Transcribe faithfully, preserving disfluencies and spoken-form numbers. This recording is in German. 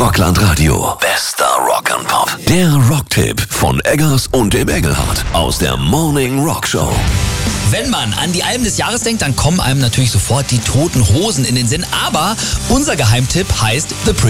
Rockland Radio. Bester Rock and Pop. Der Rocktipp von Eggers und dem Engelhardt aus der Morning Rock Show. Wenn man an die Alben des Jahres denkt, dann kommen einem natürlich sofort die Toten Hosen in den Sinn. Aber unser Geheimtipp heißt The Pretty